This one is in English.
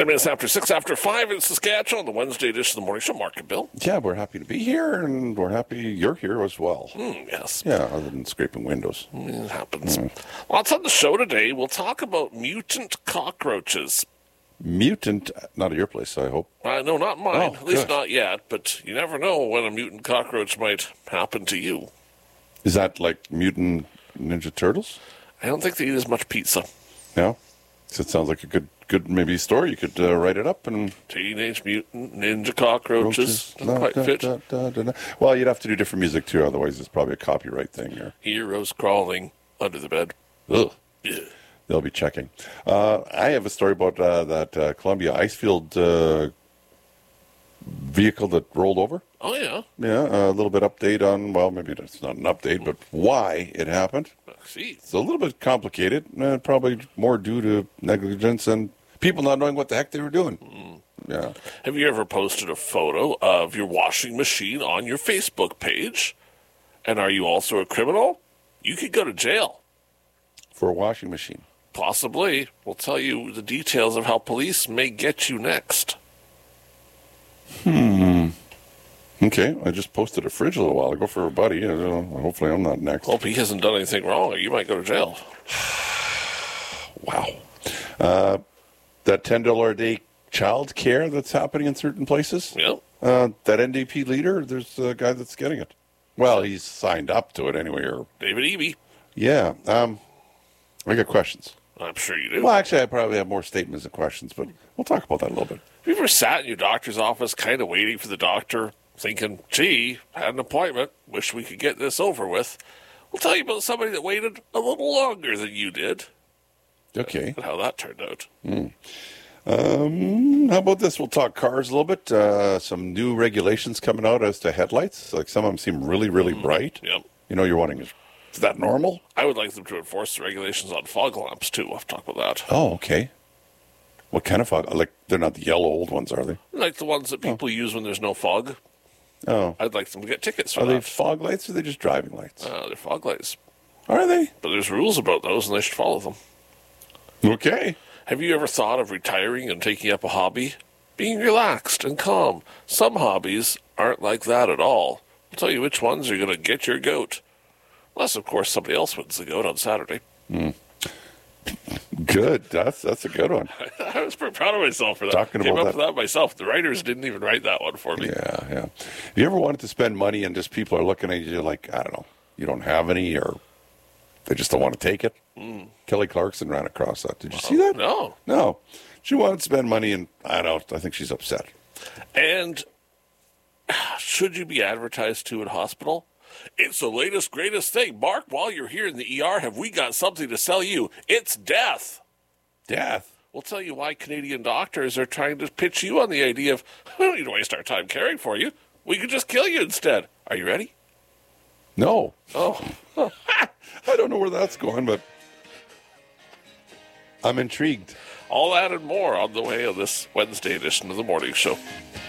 10 minutes after 6 after 5 in Saskatchewan, the Wednesday edition of the Morning Show. Mark and Bill. Yeah, we're happy to be here, and we're happy you're here as well. Yes. Yeah, other than scraping windows. It happens. Lots on the show today. We'll talk about mutant cockroaches. Mutant, not at your place, I hope. No, not mine. Oh, At least good. not yet. But you never know when a mutant cockroach might happen to you. Is that like Mutant Ninja Turtles? I don't think they eat as much pizza. No? So it sounds like a good maybe story. You could write it up and... Teenage Mutant Ninja Cockroaches. Doesn't quite fit. Well, you'd have to do different music, too. Otherwise, it's probably a copyright thing. Or... Heroes crawling under the bed. Ugh. Yeah. They'll be checking. I have a story about that Columbia Icefield vehicle that rolled over. Oh, yeah. Yeah, a little bit update on, well, maybe it's not an update, but why it happened. See. It's a little bit complicated, probably more due to negligence and people not knowing what the heck they were doing. Yeah. Have you ever posted a photo of your washing machine on your Facebook page? And are you also a criminal? You could go to jail. For a washing machine. Possibly. We'll tell you the details of how police may get you next. Okay, I just posted a fridge a little while ago for a buddy. Hopefully I'm not next. Hope he hasn't done anything wrong or you might go to jail. Wow. That $10 a day child care that's happening in certain places. Yep. That NDP leader, there's a guy that's getting it. Well, he's signed up to it anyway. Or David Eby. yeah. I got questions. I'm sure you do. Well, actually, I probably have more statements than questions, but we'll talk about that a little bit. Have you ever sat in your doctor's office kind of waiting for the doctor, thinking, gee, had an appointment, wish we could get this over with? We'll tell you about somebody that waited a little longer than you did. Okay. And how that turned out. How about this? We'll talk cars a little bit. Some new regulations coming out as to headlights. Like some of them seem really, really bright. Yep. You're wondering, is that normal? I would like them to enforce the regulations on fog lamps, too. We'll have to talk about that. Oh, okay. What kind of fog? Like, they're not the yellow old ones, are they? Like the ones that people use when there's no fog. Oh. I'd like them to get tickets for Are that. they fog lights or are they just driving lights? They're fog lights. Are they? But there's rules about those, and they should follow them. Okay. Have you ever thought of retiring and taking up a hobby? Being relaxed and calm. Some hobbies aren't like that at all. I'll tell you which ones are going to get your goat. Unless, of course, somebody else wins the goat on Saturday. Good. That's a good one. I was pretty proud of myself for that. Talking Came about up with that myself. The writers didn't even write that one for me. Yeah. Have you ever wanted to spend money and just people are looking at you like, I don't know, you don't have any or they just don't want to take it? Kelly Clarkson ran across that. Did you see that? No. She wanted to spend money and I think she's upset. And should you be advertised to at hospital? It's the latest, greatest thing. Mark, while you're here in the ER, have we got something to sell you? It's death. Death? We'll tell you why Canadian doctors are trying to pitch you on the idea of, we don't need to waste our time caring for you. We could just kill you instead. Are you ready? No. Oh. I don't know where that's going, but I'm intrigued. All that and more on the way of this Wednesday edition of the Morning Show.